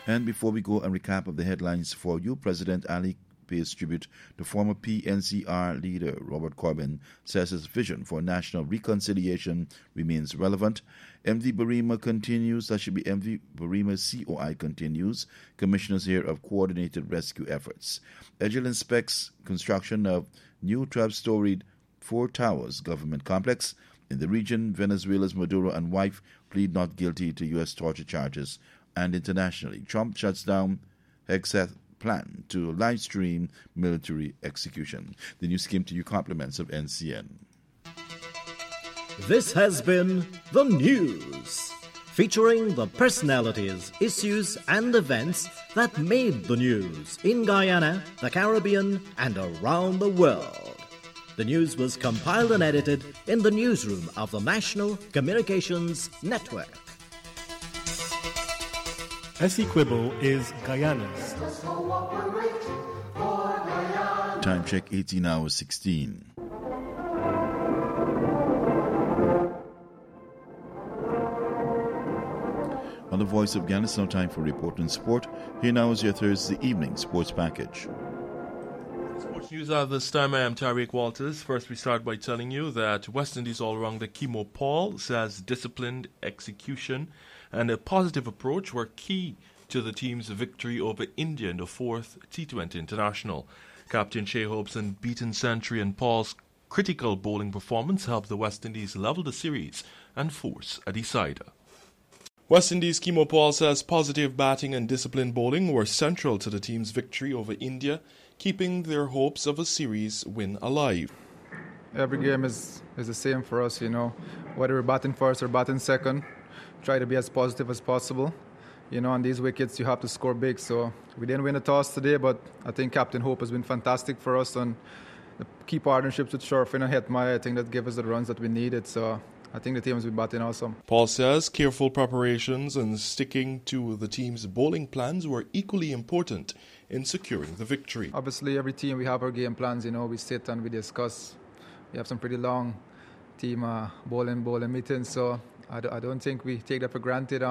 And before we go, a recap of the headlines for you. President Ali pays tribute to former PNCR leader Robert Corbyn, says his vision for national reconciliation remains relevant. MV Barima continues, that should be MV Barima COI continues. Commissioners hear of coordinated rescue efforts. EGIL inspects construction of new 12-storied 4 towers government complex. In the region, Venezuela's Maduro and wife plead not guilty to U.S. torture charges. And internationally, Trump shuts down Hegseth plan to live stream military execution. The news came to you compliments of NCN. This has been The News, featuring the personalities, issues and events that made the news in Guyana, the Caribbean and around the world. The news was compiled and edited in the newsroom of the National Communications Network. Essequibo is Guyana's. Time check 18 hours 16. On the Voice of Ghana, it's now time for Report on Sport. Here now is your Thursday evening sports package. Sports news at this time. I am Tariq Walters. First, we start by telling you that West Indies all-rounder Kimo Paul says disciplined execution and a positive approach were key to the team's victory over India in the 4th T20 International. Captain Shea Hope's unbeaten century and Paul's critical bowling performance helped the West Indies level the series and force a decider. West Indies' Kimo Paul says positive batting and disciplined bowling were central to the team's victory over India, keeping their hopes of a series win alive. Every game is the same for us, whether we're batting first or batting second, try to be as positive as possible. On these wickets you have to score big, so we didn't win the toss today, but I think Captain Hope has been fantastic for us, and the key partnerships with Sharfin and Hetmyer, I think that gave us the runs that we needed, so I think the team has been batting awesome. Paul says careful preparations and sticking to the team's bowling plans were equally important in securing the victory. Obviously, every team we have our game plans, we sit and we discuss. We have some pretty long team bowling meetings, so I don't think we take that for granted.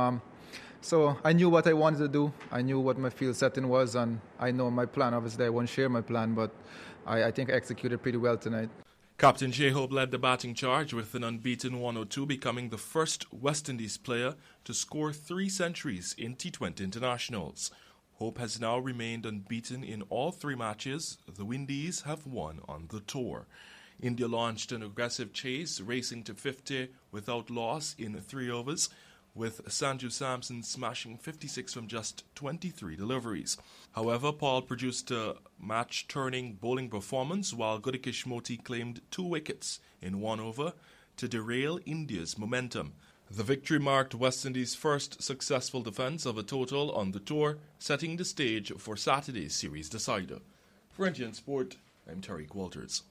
So I knew what I wanted to do. I knew what my field setting was, and I know my plan. Obviously, I won't share my plan, but I think I executed pretty well tonight. Captain Shea Hope led the batting charge with an unbeaten 102, becoming the first West Indies player to score 3 centuries in T20 internationals. Hope has now remained unbeaten in all 3 matches the Windies have won on the tour. India launched an aggressive chase, racing to 50 without loss in 3 overs, with Sanju Samson smashing 56 from just 23 deliveries. However, Paul produced a match-turning bowling performance, while Gudikesh Moti claimed 2 wickets in 1 over to derail India's momentum. The victory marked West Indies' first successful defence of a total on the tour, setting the stage for Saturday's series decider. For Indian Sport, I'm Tariq Walters.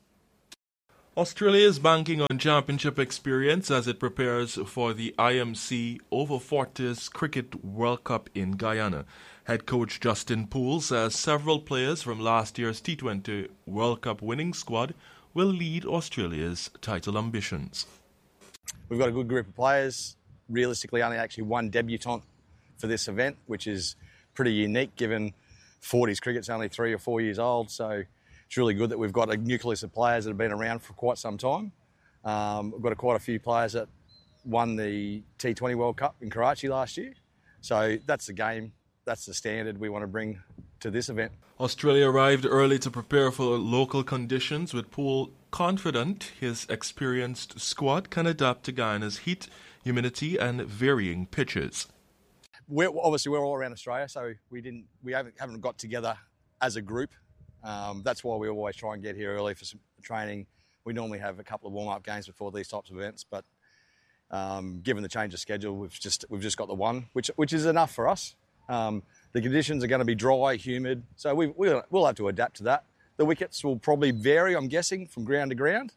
Australia is banking on championship experience as it prepares for the IMC Over 40s Cricket World Cup in Guyana. Head coach Justin Poole says several players from last year's T20 World Cup winning squad will lead Australia's title ambitions. We've got a good group of players. Realistically, only actually one debutant for this event, which is pretty unique given 40s cricket's only 3 or 4 years old. So it's really good that we've got a nucleus of players that have been around for quite some time. We've got quite a few players that won the T20 World Cup in Karachi last year. So that's the game, that's the standard we want to bring to this event. Australia arrived early to prepare for local conditions, with Poole confident his experienced squad can adapt to Guyana's heat, humidity and varying pitches. We're all around Australia, so we haven't got together as a group. That's why we always try and get here early for some training. We normally have a couple of warm-up games before these types of events, but given the change of schedule, we've just got the one, which is enough for us. The conditions are going to be dry, humid, so we'll have to adapt to that. The wickets will probably vary, I'm guessing, from ground to ground,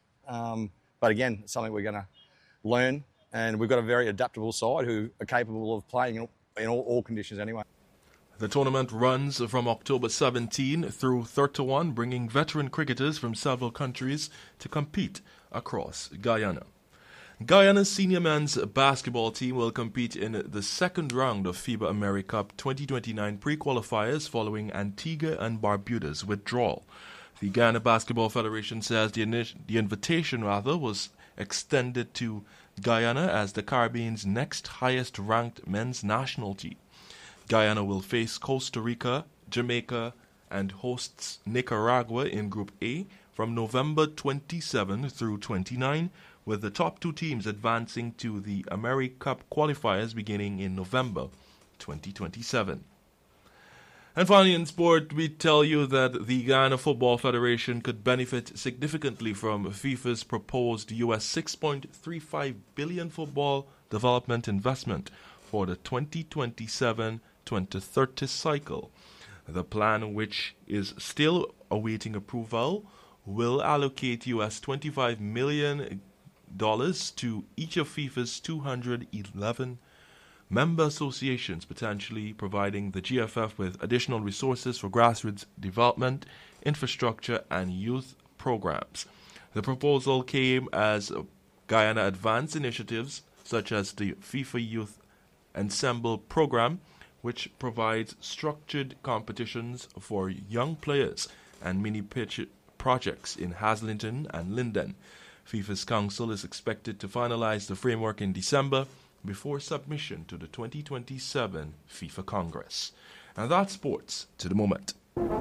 but again, it's something we're going to learn, and we've got a very adaptable side who are capable of playing in all conditions anyway. The tournament runs from October 17 through 31, bringing veteran cricketers from several countries to compete across Guyana. Guyana's senior men's basketball team will compete in the second round of FIBA AmeriCup 2029 pre-qualifiers following Antigua and Barbuda's withdrawal. The Guyana Basketball Federation says the invitation was extended to Guyana as the Caribbean's next highest ranked men's national team. Guyana will face Costa Rica, Jamaica, and hosts Nicaragua in Group A from November 27 through 29, with the top two teams advancing to the AmeriCup qualifiers beginning in November 2027. And finally in sport, we tell you that the Guyana Football Federation could benefit significantly from FIFA's proposed US $6.35 billion football development investment for the 2027-2030 cycle. The plan, which is still awaiting approval, will allocate US $25 million to each of FIFA's 211 member associations, potentially providing the GFF with additional resources for grassroots development, infrastructure, and youth programs. The proposal came as Guyana advanced initiatives such as the FIFA Youth Ensemble program, which provides structured competitions for young players and mini-pitch projects in Haslington and Linden. FIFA's council is expected to finalize the framework in December before submission to the 2027 FIFA Congress. And that's sports to the moment.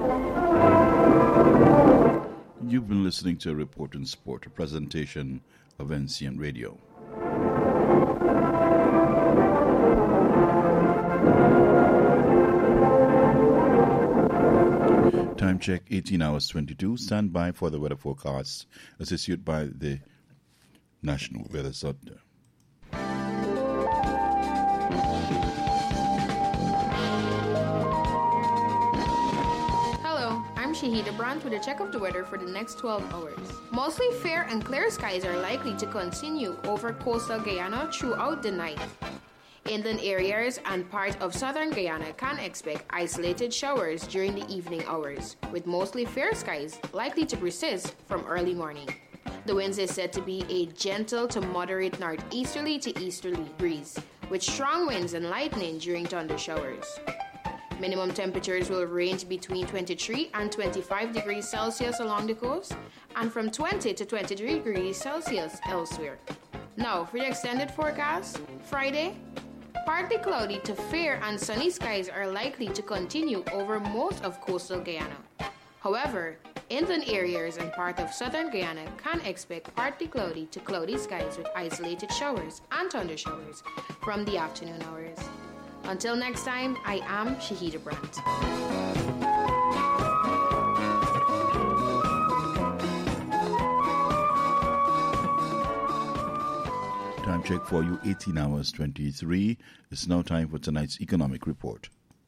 You've been listening to a report on sport, a presentation of NCN Radio. Time check, 18 hours 22. Stand by for the weather forecast as issued by the National Weather Center. Hello, I'm Shahida Brandt with a check of the weather for the next 12 hours. Mostly fair and clear skies are likely to continue over coastal Guyana throughout the night. Inland areas and part of southern Guyana can expect isolated showers during the evening hours, with mostly fair skies likely to persist from early morning. The winds is said to be a gentle to moderate northeasterly to easterly breeze, with strong winds and lightning during thunder showers. Minimum temperatures will range between 23 and 25 degrees Celsius along the coast, and from 20 to 23 degrees Celsius elsewhere. Now, for the extended forecast, Friday, partly cloudy to fair and sunny skies are likely to continue over most of coastal Guyana. However, inland areas and part of southern Guyana can expect partly cloudy to cloudy skies with isolated showers and thunder showers from the afternoon hours. Until next time, I am Shahida Brandt. Time check for you, 18 hours 23. It's now time for tonight's economic report.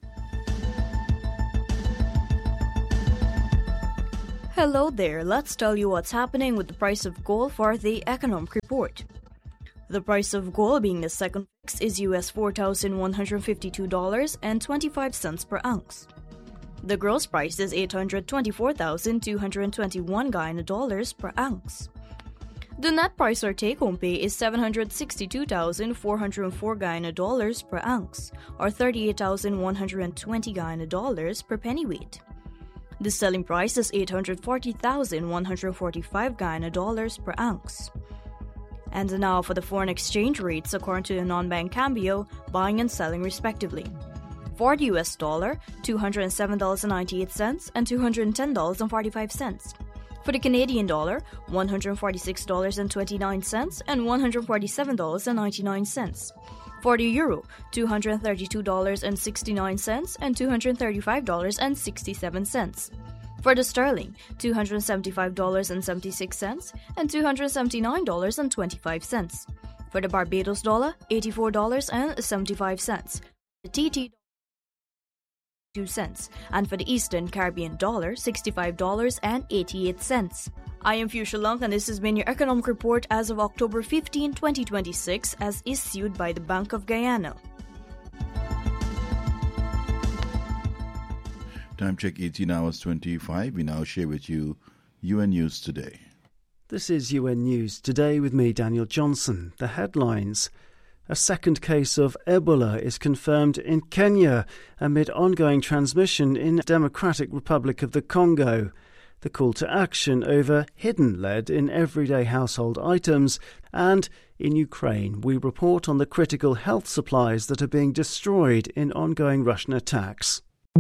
Hello there. Let's tell you what's happening with the price of gold for the economic report. The price of gold being the second fix is US $4,152.25 per ounce. The gross price is $824,221 Guyana dollars per ounce. The net price or take-home pay is $762,404 Guyana dollars per ounce, or $38,120 Guyana dollars per pennyweight. The selling price is $840,145 Guyana dollars per ounce. And now for the foreign exchange rates according to the non-bank Cambio, buying and selling respectively. For the US dollar, $207.98 and $210.45. For the Canadian dollar, $146.29 and $147.99. For the euro, $232.69 and $235.67. For the sterling, $275.76 and $279.25. For the Barbados dollar, $84.75. The TT 2 cents, and for the Eastern Caribbean dollar, $65.88. I am Fuchsia Lunk, and this has been your economic report as of October 15, 2026, as issued by the Bank of Guyana. Time check, 18 hours 25. We now share with you UN News Today. This is UN News Today with me, Daniel Johnson. The headlines. A second case of Ebola is confirmed in Kenya amid ongoing transmission in Democratic Republic of the Congo. The call to action over hidden lead in everyday household items. And in Ukraine, we report on the critical health supplies that are being destroyed in ongoing Russian attacks.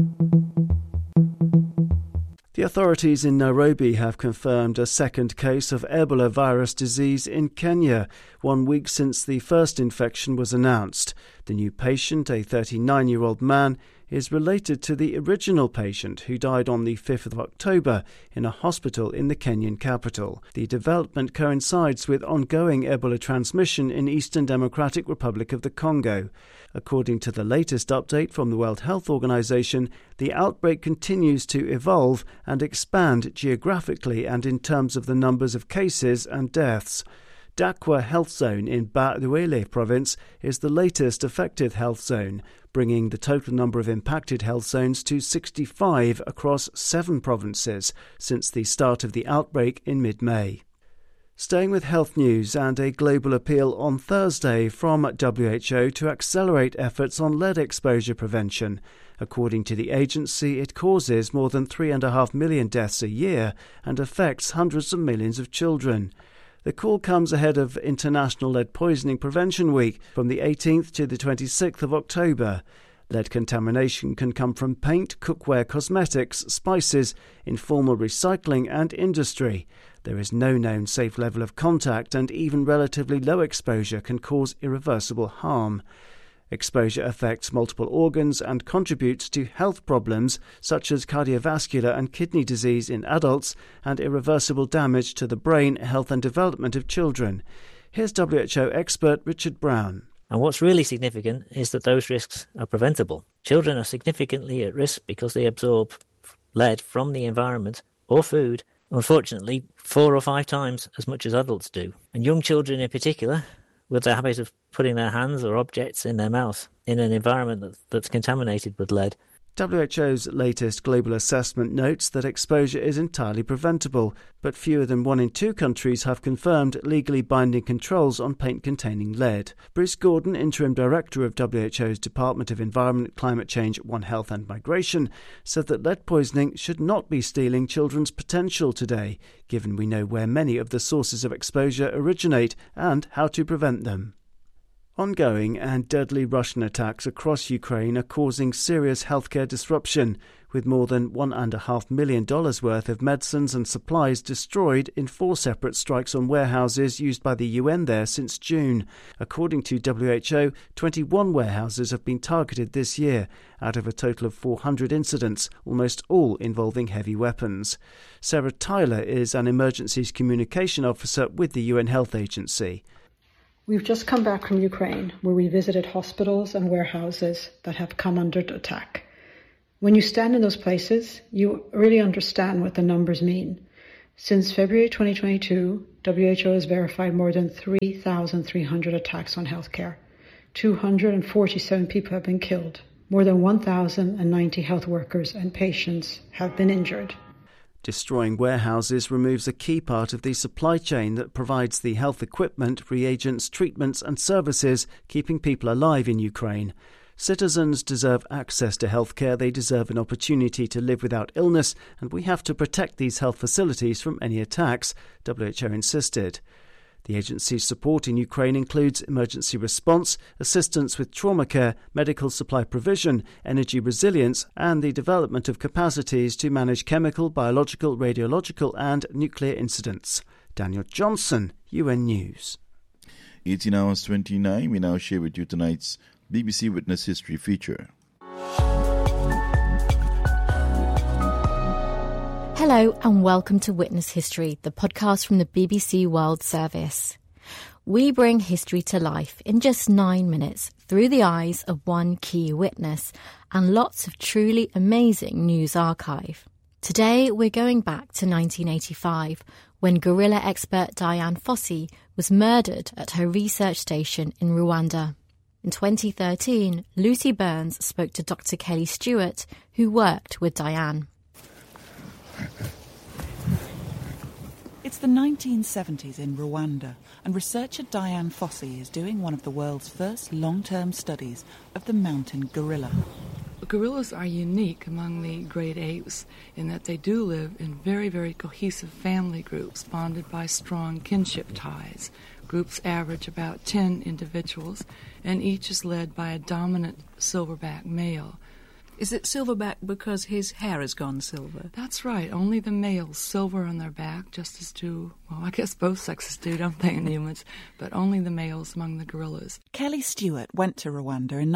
The authorities in Nairobi have confirmed a second case of Ebola virus disease in Kenya, 1 week since the first infection was announced. The new patient, a 39-year-old man, is related to the original patient who died on the 5th of October in a hospital in the Kenyan capital. The development coincides with ongoing Ebola transmission in Eastern Democratic Republic of the Congo. According to the latest update from the World Health Organization, the outbreak continues to evolve and expand geographically and in terms of the numbers of cases and deaths. Dakwa Health Zone in Baduele province is the latest affected health zone, bringing the total number of impacted health zones to 65 across 7 provinces since the start of the outbreak in mid-May. Staying with health news and a global appeal on Thursday from WHO to accelerate efforts on lead exposure prevention. According to the agency, it causes more than 3.5 million deaths a year and affects hundreds of millions of children. The call comes ahead of International Lead Poisoning Prevention Week from the 18th to the 26th of October. Lead contamination can come from paint, cookware, cosmetics, spices, informal recycling and industry. There is no known safe level of contact, and even relatively low exposure can cause irreversible harm. Exposure affects multiple organs and contributes to health problems such as cardiovascular and kidney disease in adults and irreversible damage to the brain, health and development of children. Here's WHO expert Richard Brown. And what's really significant is that those risks are preventable. Children are significantly at risk because they absorb lead from the environment or food, unfortunately, 4 or 5 times as much as adults do. And young children in particular, with the habit of putting their hands or objects in their mouth in an environment that's contaminated with lead. WHO's latest global assessment notes that exposure is entirely preventable, but fewer than 1 in 2 countries have confirmed legally binding controls on paint containing lead. Bruce Gordon, Interim Director of WHO's Department of Environment, Climate Change, One Health and Migration, said that lead poisoning should not be stealing children's potential today, given we know where many of the sources of exposure originate and how to prevent them. Ongoing and deadly Russian attacks across Ukraine are causing serious healthcare disruption, with more than $1.5 million worth of medicines and supplies destroyed in 4 separate strikes on warehouses used by the UN there since June. According to WHO, 21 warehouses have been targeted this year, out of a total of 400 incidents, almost all involving heavy weapons. Sarah Tyler is an emergencies communication officer with the UN Health Agency. We've just come back from Ukraine, where we visited hospitals and warehouses that have come under attack. When you stand in those places, you really understand what the numbers mean. Since February 2022, WHO has verified more than 3,300 attacks on healthcare. 247 people have been killed. More than 1,090 health workers and patients have been injured. Destroying warehouses removes a key part of the supply chain that provides the health equipment, reagents, treatments and services keeping people alive in Ukraine. Citizens deserve access to healthcare, they deserve an opportunity to live without illness, and we have to protect these health facilities from any attacks, WHO insisted. The agency's support in Ukraine includes emergency response, assistance with trauma care, medical supply provision, energy resilience, and the development of capacities to manage chemical, biological, radiological, and nuclear incidents. Daniel Johnson, UN News. 18 hours 29, we now share with you tonight's BBC Witness History feature. Hello and welcome to Witness History, the podcast from the BBC World Service. We bring history to life in just 9 minutes through the eyes of one key witness and lots of truly amazing news archive. Today we're going back to 1985 when guerrilla expert Dian Fossey was murdered at her research station in Rwanda. In 2013, Lucy Burns spoke to Dr. Kelly Stewart, who worked with Dian. It's the 1970s in Rwanda, and researcher Diane Fossey is doing one of the world's first long-term studies of the mountain gorilla. Gorillas are unique among the great apes in that they do live in very, very cohesive family groups bonded by strong kinship ties. Groups average about 10 individuals, and each is led by a dominant silverback male. Is it silverback because his hair has gone silver? That's right. Only the males silver on their back, just as do, well, I guess both sexes do, don't they, in humans, but only the males among the gorillas. Kelly Stewart went to Rwanda in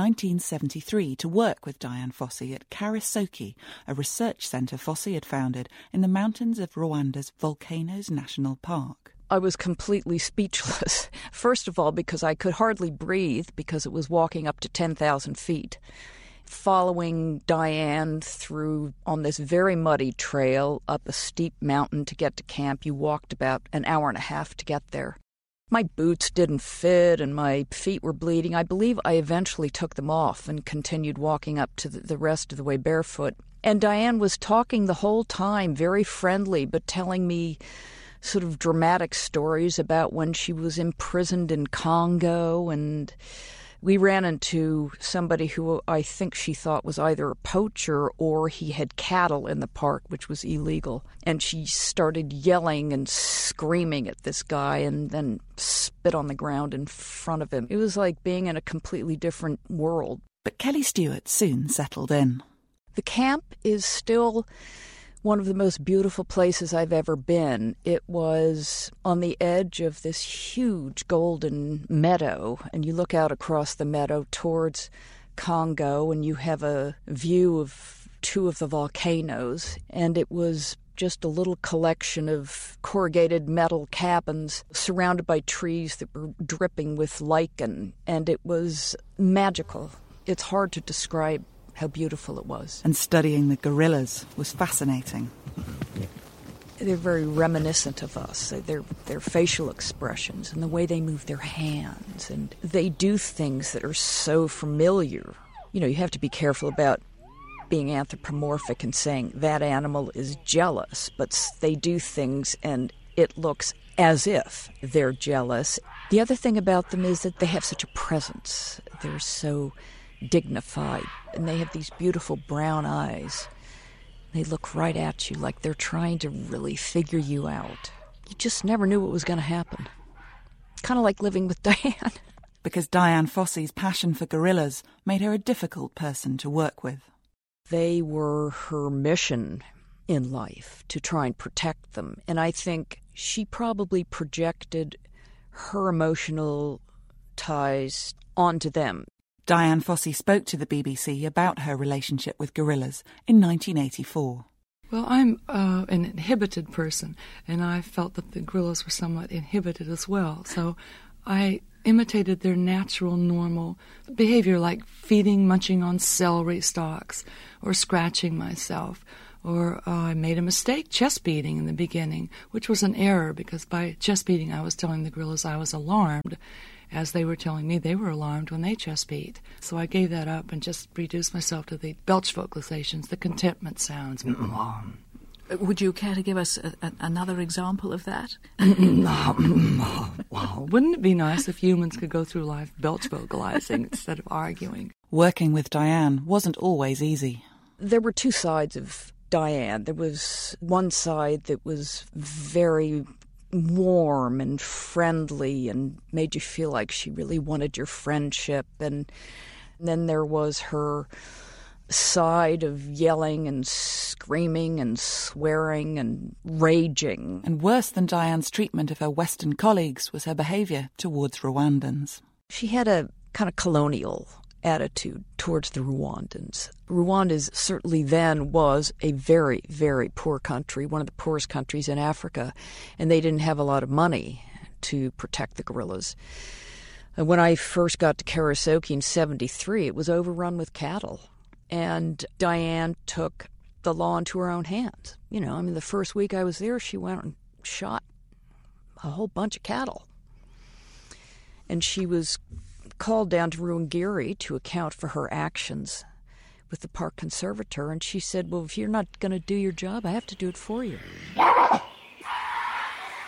1973 to work with Diane Fossey at Karisoki, a research centre Fossey had founded in the mountains of Rwanda's Volcanoes National Park. I was completely speechless. First of all, because I could hardly breathe because it was walking up to 10,000 feet. Following Diane through on this very muddy trail up a steep mountain to get to camp, you walked about an hour and a half to get there. My boots didn't fit and my feet were bleeding. I believe I eventually took them off and continued walking up to the rest of the way barefoot. And Diane was talking the whole time, very friendly, but telling me sort of dramatic stories about when she was imprisoned in Congo, and we ran into somebody who I think she thought was either a poacher or he had cattle in the park, which was illegal. And she started yelling and screaming at this guy and then spit on the ground in front of him. It was like being in a completely different world. But Kelly Stewart soon settled in. The camp is still one of the most beautiful places I've ever been. It was on the edge of this huge golden meadow, and you look out across the meadow towards Congo, and you have a view of two of the volcanoes, and it was just a little collection of corrugated metal cabins surrounded by trees that were dripping with lichen, and it was magical. It's hard to describe how beautiful it was. And studying the gorillas was fascinating. They're very reminiscent of us. Their facial expressions and the way they move their hands. And they do things that are so familiar. You know, you have to be careful about being anthropomorphic and saying that animal is jealous, but they do things and it looks as if they're jealous. The other thing about them is that they have such a presence. They're so dignified, and they have these beautiful brown eyes. They look right at you like they're trying to really figure you out. You just never knew what was going to happen. Kind of like living with Diane. Because Diane Fossey's passion for gorillas made her a difficult person to work with. They were her mission in life, to try and protect them. And I think she probably projected her emotional ties onto them. Diane Fossey spoke to the BBC about her relationship with gorillas in 1984. Well, I'm an inhibited person, and I felt that the gorillas were somewhat inhibited as well. So I imitated their natural, normal behavior, like feeding, munching on celery stalks, or scratching myself. Or I made a mistake chest beating in the beginning, which was an error, because by chest beating I was telling the gorillas I was alarmed, as they were telling me they were alarmed when they chest beat. So I gave that up and just reduced myself to the belch vocalizations, the contentment sounds. Would you care to give us another example of that? Wow, wouldn't it be nice if humans could go through life belch vocalizing instead of arguing? Working with Diane wasn't always easy. There were two sides of Diane. There was one side that was very warm and friendly and made you feel like she really wanted your friendship. And then there was her side of yelling and screaming and swearing and raging. And worse than Diane's treatment of her Western colleagues was her behaviour towards Rwandans. She had a kind of colonial attitude towards the Rwandans. Rwanda certainly then was a very, very poor country, one of the poorest countries in Africa, and they didn't have a lot of money to protect the gorillas. And when I first got to Karisoki in 1973, it was overrun with cattle, and Diane took the law into her own hands. You know, I mean, the first week I was there, she went and shot a whole bunch of cattle. And she was called down to Ruangiri to account for her actions with the park conservator, and she said, well, if you're not going to do your job, I have to do it for you.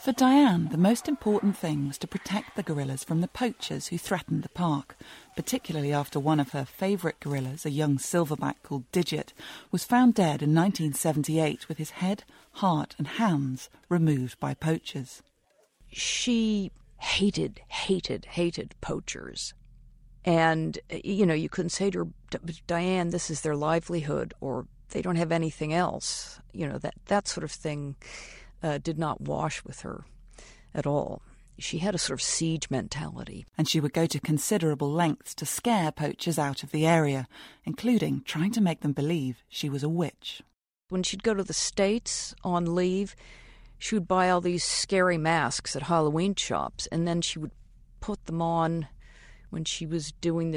For Diane, the most important thing was to protect the gorillas from the poachers who threatened the park, particularly after one of her favourite gorillas, a young silverback called Digit, was found dead in 1978 with his head, heart and hands removed by poachers. She hated poachers. And, you couldn't say to her, Diane, this is their livelihood, or they don't have anything else. That sort of thing did not wash with her at all. She had a sort of siege mentality. And she would go to considerable lengths to scare poachers out of the area, including trying to make them believe she was a witch. When she'd go to the States on leave, she would buy all these scary masks at Halloween shops, and then she would put them on when she was doing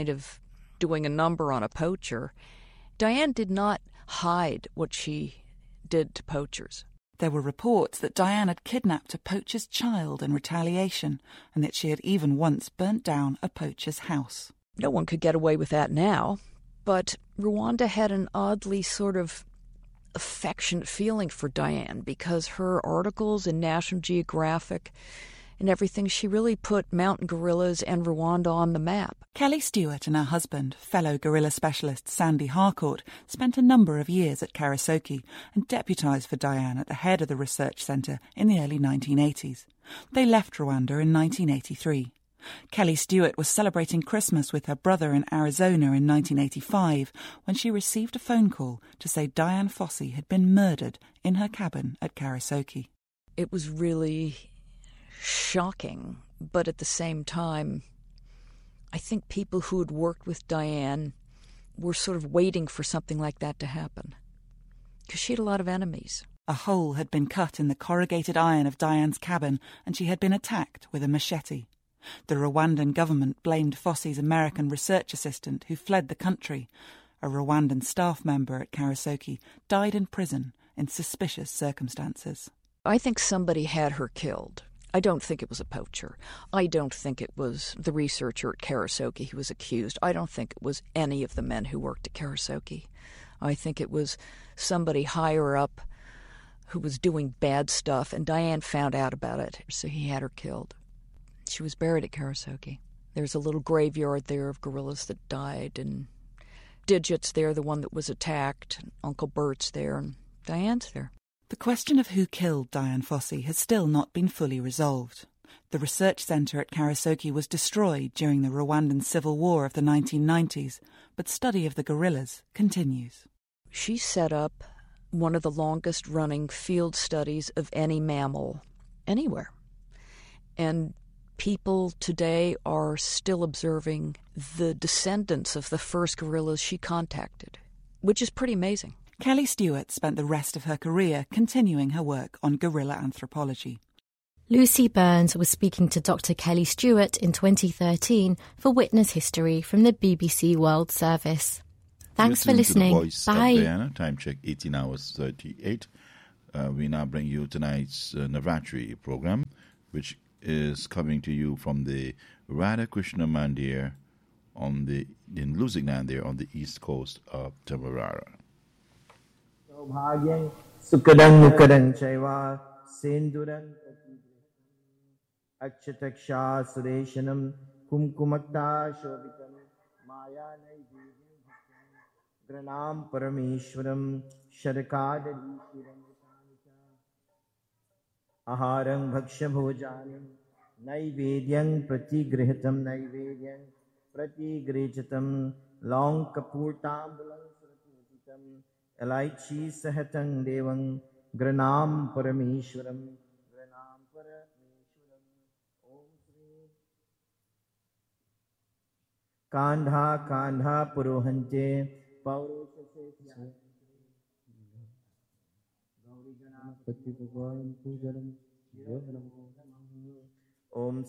a number on a poacher. Diane did not hide what she did to poachers. There were reports that Diane had kidnapped a poacher's child in retaliation, and that she had even once burnt down a poacher's house. No one could get away with that now, but Rwanda had an oddly sort of affectionate feeling for Diane because her articles in National Geographic and everything, she really put mountain gorillas and Rwanda on the map. Kelly Stewart and her husband, fellow gorilla specialist Sandy Harcourt, spent a number of years at Karasoke and deputised for Diane at the head of the research centre in the early 1980s. They left Rwanda in 1983. Kelly Stewart was celebrating Christmas with her brother in Arizona in 1985 when she received a phone call to say Dian Fossey had been murdered in her cabin at Karasoke. It was really shocking, but at the same time, I think people who had worked with Diane were sort of waiting for something like that to happen, because she had a lot of enemies. A hole had been cut in the corrugated iron of Diane's cabin, and she had been attacked with a machete. The Rwandan government blamed Fossey's American research assistant, who fled the country. A Rwandan staff member at Karasoke died in prison in suspicious circumstances. I think somebody had her killed. I don't think it was a poacher. I don't think it was the researcher at Karasoke who was accused. I don't think it was any of the men who worked at Karasoke. I think it was somebody higher up who was doing bad stuff, and Diane found out about it, so he had her killed. She was buried at Karasoke. There's a little graveyard there of gorillas that died, and Digit's there, the one that was attacked, and Uncle Bert's there, and Diane's there. The question of who killed Dian Fossey has still not been fully resolved. The research centre at Karasoke was destroyed during the Rwandan Civil War of the 1990s, but study of the gorillas continues. She set up one of the longest-running field studies of any mammal anywhere. And people today are still observing the descendants of the first gorillas she contacted, which is pretty amazing. Kelly Stewart spent the rest of her career continuing her work on gorilla anthropology. Lucy Burns was speaking to Dr. Kelly Stewart in 2013 for Witness History from the BBC World Service. Thanks for listening. To the Voice Bye. Of Diana. Time check 18 hours 38. We now bring you tonight's Navratri program, which is coming to you from the Radha Krishna Mandir in Lusignan there on the east coast of Tamarara. Bhagyam Sukadan Mukadan Chaiva Senduran Akshataksha Sureshanam Kumkumakta Shobitam Maya Naidivim Granam Parameshwaram Shadakadadishiram Aharam Bhaksha Bhojanam Naivedyam Pratigrihatam Naivedyam Pratigrihatam Long Kapurtambulam Suratitam Elaichi Sahatang Devang Granam Parameshwaram Granam Parameshwaram Om Sri Kandha Kandha Purohante Paurusha Sesya Gauri Ganapati Bhagavan Pujaram Om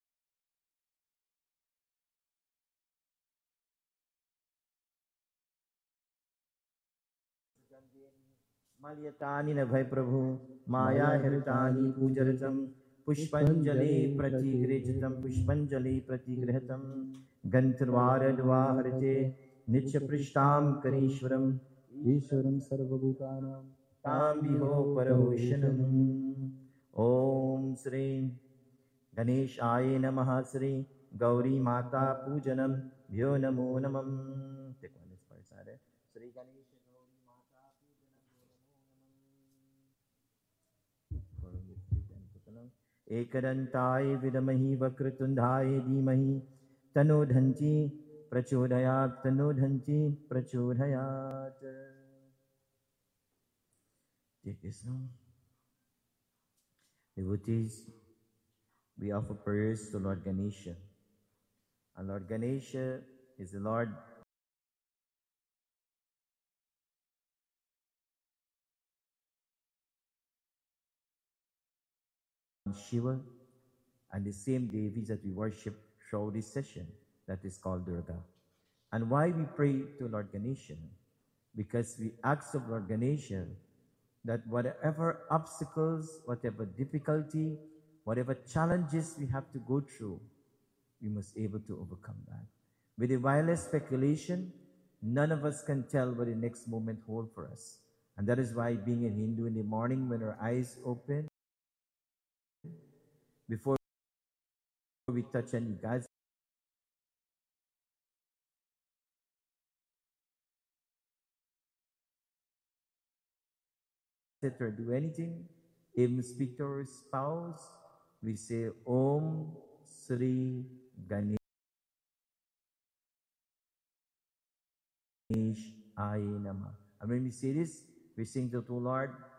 Malyatani Nabhay Prabhu Maya Hiritani Pujaratam Pushpanjali Pratigrihatam Pushpanjali Pratigrihatam Gantharvara Dvaharate Nitya Prishtam Karishwaram Ishwaram Sarvabhutanam Tam Viho Parahoshanam Om Sri Ganeshaya Namaha Sri Gauri Mata Pujanam Bhyo Namo Namam. Take one this part side. Sri Ganesha Gauri Mata Pujanam. Ekadantai Vidamahi Vakrutundai Dhimahi Tanodhanti Prachodayat Tanodhanti Prachodayat. Take this now. Devotees, we offer prayers to Lord Ganesha. And Lord Ganesha is the Lord Shiva and the same Devis that we worship throughout this session, that is called Durga. And why we pray to Lord Ganesha? Because we ask of Lord Ganesha that whatever obstacles, whatever difficulty, whatever challenges we have to go through, we must be able to overcome that. With the wildest speculation, none of us can tell what the next moment holds for us. And that is why, being a Hindu, in the morning when our eyes open, before we touch any gods, or do anything, even speak to our spouse, we say Om Sri Ganeshaya Namah. And when we say this, we sing to the Lord,